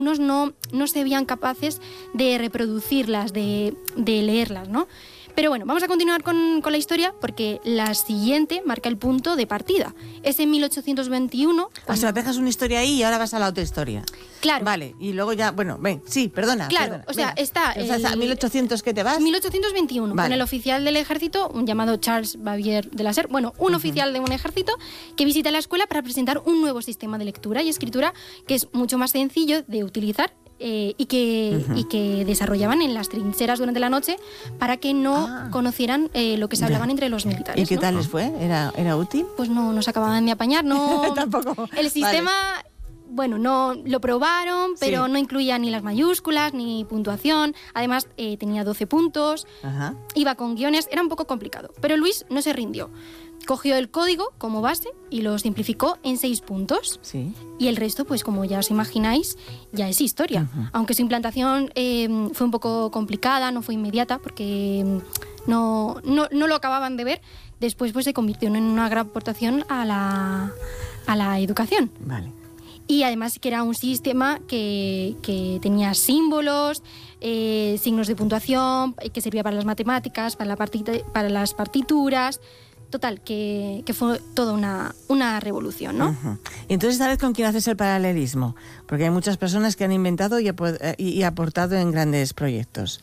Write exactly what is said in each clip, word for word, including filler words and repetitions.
Unos no, no se veían capaces de reproducirlas, de, de leerlas, ¿no? Pero bueno, vamos a continuar con, con la historia porque la siguiente marca el punto de partida. Es en mil ochocientos veintiuno. O sea, dejas una historia ahí y ahora vas a la otra historia. Claro. Vale, y luego ya, bueno, ven, sí, perdona. Claro, perdona, o sea, venga. está... O sea, ¿a mil ochocientos qué te vas? mil ochocientos veintiuno, vale. Con el oficial del ejército, un llamado Charles Bavier de la Serre, bueno, un uh-huh. oficial de un ejército que visita la escuela para presentar un nuevo sistema de lectura y escritura que es mucho más sencillo de utilizar. Eh, y, que, uh-huh. y que desarrollaban en las trincheras durante la noche para que no ah. conocieran eh, lo que se hablaban ya. entre los militares. ¿Y qué ¿no? tal les fue? ¿Era, era útil? Pues no, no se acababan de apañar, no. Tampoco. El sistema, vale. bueno, no lo probaron, pero sí. no incluía ni las mayúsculas ni puntuación. Además, eh, tenía doce puntos, uh-huh. iba con guiones, era un poco complicado. Pero Luis no se rindió. Cogió el código como base y lo simplificó en seis puntos. Sí. Y el resto, pues como ya os imagináis, ya es historia. Uh-huh. Aunque su implantación eh, fue un poco complicada, no fue inmediata, porque no, no, no lo acababan de ver, después pues se convirtió en una gran aportación a la, a la educación. Vale. Y además que era un sistema que, que tenía símbolos, eh, signos de puntuación, que servía para las matemáticas, para, la partita, para las partituras... Total, que, que fue toda una, una revolución, ¿no? Uh-huh. Y entonces, ¿sabes con quién haces el paralelismo? Porque hay muchas personas que han inventado y, ap- y aportado en grandes proyectos.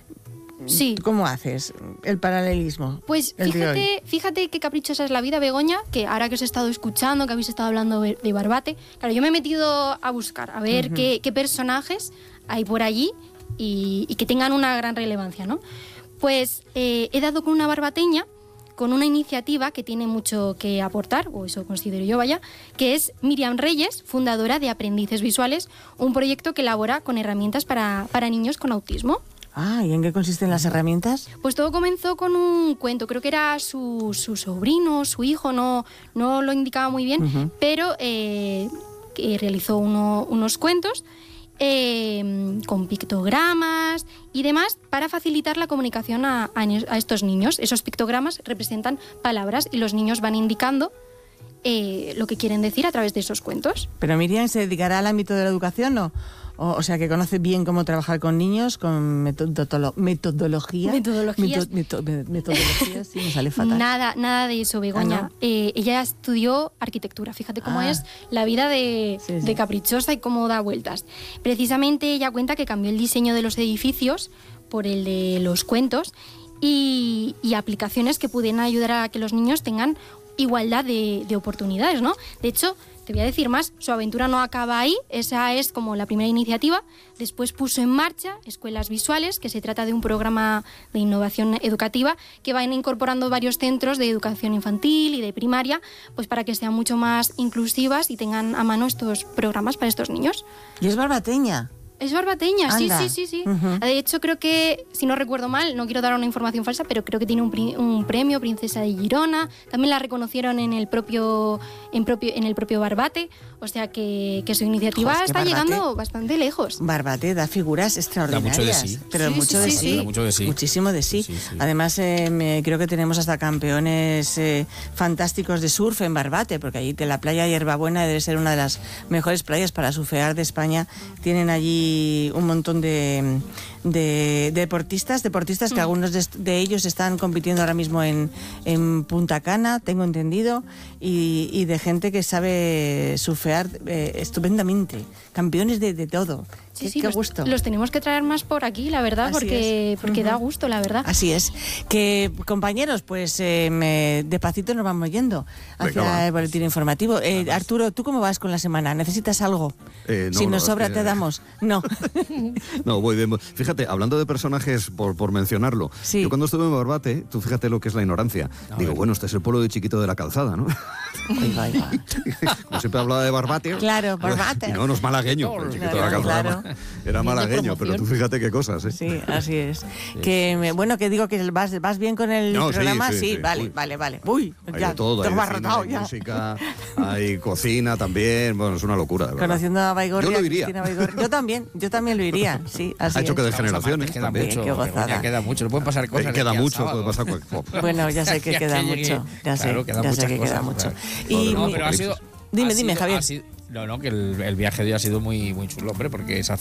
Sí. ¿Cómo haces el paralelismo? Pues fíjate, fíjate qué caprichosa es la vida, Begoña, que ahora que os he estado escuchando, que habéis estado hablando de Barbate, claro, yo me he metido a buscar, a ver uh-huh. qué, qué personajes hay por allí y, y que tengan una gran relevancia, ¿no? Pues eh, he dado con una barbateña con una iniciativa que tiene mucho que aportar, o eso considero yo, vaya, que es Miriam Reyes, fundadora de Aprendices Visuales, un proyecto que elabora con herramientas para, para niños con autismo. Ah, ¿y en qué consisten las herramientas? Pues todo comenzó con un cuento, creo que era su, su sobrino, su hijo, no, no lo indicaba muy bien, uh-huh. pero eh, que realizó uno, unos cuentos Eh, con pictogramas y demás para facilitar la comunicación a, a, a estos niños. Esos pictogramas representan palabras y los niños van indicando eh, lo que quieren decir a través de esos cuentos. ¿Pero Miriam se dedicará al ámbito de la educación o...? O, o sea, que conoce bien cómo trabajar con niños, con metodolo- metodología. Metodologías. Meto- meto- metodologías, sí, me sale fatal. Nada, nada de eso, Begoña. ¿Ah, no? eh, ella estudió arquitectura. Fíjate cómo ah. es la vida de, sí, sí. de caprichosa y cómo da vueltas. Precisamente ella cuenta que cambió el diseño de los edificios por el de los cuentos y, y aplicaciones que pudieran ayudar a que los niños tengan igualdad de, de oportunidades, ¿no? De hecho, te voy a decir más, su aventura no acaba ahí, esa es como la primera iniciativa. Después puso en marcha Escuelas Visuales, que se trata de un programa de innovación educativa que van incorporando varios centros de educación infantil y de primaria, pues para que sean mucho más inclusivas y tengan a mano estos programas para estos niños. ¿Y es barbateña? Es barbateña, sí, Anda. sí, sí, sí. Uh-huh. De hecho, creo que, si no recuerdo mal, no quiero dar una información falsa, pero creo que tiene un, pri- un premio Princesa de Girona. También la reconocieron en el propio, en propio, en el propio Barbate. O sea que, que su iniciativa Joder, está Barbate, llegando bastante lejos. Barbate da figuras extraordinarias. Da mucho de sí. Pero sí, mucho, sí, de sí, sí. sí. Da mucho de sí. Muchísimo de sí. Sí, sí, sí. Además, eh, me, creo que tenemos hasta campeones eh, fantásticos de surf en Barbate, porque allí de la playa Hierbabuena debe ser una de las mejores playas para surfear de España. Tienen allí un montón de, de, de deportistas, deportistas que mm. algunos de, de ellos están compitiendo ahora mismo en, en Punta Cana, tengo entendido, y, y de gente que sabe surfear eh, estupendamente, campeones de, de todo. Sí, qué, sí, qué los, gusto. los tenemos que traer más por aquí, la verdad, Así porque, es. porque Uh-huh. da gusto, la verdad. Así es. Que, compañeros, pues eh, me, despacito nos vamos yendo hacia Venga, el boletín informativo. Eh, Arturo, ¿tú cómo vas con la semana? ¿Necesitas algo? Eh, no, si no, nos sobra, que... te damos. No. No, voy bien. Fíjate, hablando de personajes, por, por mencionarlo, sí. yo cuando estuve en Barbate, tú fíjate lo que es la ignorancia. A Digo, ver. bueno, este es el pueblo de Chiquito de la Calzada, ¿no? Oiga, oiga. Como siempre hablaba de Barbate. Claro, Barbate. Y no, no es malagueño, el Chiquito claro, de la Calzada. claro. Era malagueño, pero tú fíjate qué cosas, ¿eh? Sí, así es. Que me, bueno, que digo que vas, vas bien con el no, programa, sí, sí, sí, sí. vale, Uy. vale, vale. Uy, Hay ya, de todo, te hay, has cine, barrotado hay ya. música, hay cocina también, bueno, es una locura, de verdad. Conociendo a Baigorria, Yo lo iría. Cristina Baigorria. Yo también, yo también lo iría, sí, así Ha hecho es. que de generaciones Queda también. mucho, Qué gozada. Begoña, queda mucho, no pueden pasar cosas. Eh, de queda aquí al mucho, sábado. puede pasar cualquier cosa. Bueno, ya sé que Ya queda que llegue. mucho, ya sé, Claro, quedan ya sé muchas que queda cosas, mucho. claro. Y No, mi- pero ha sido... Dime, ha dime, sido- Javier. ha sido- no, no, que el, el viaje de hoy ha sido muy, muy chulo, hombre, porque esa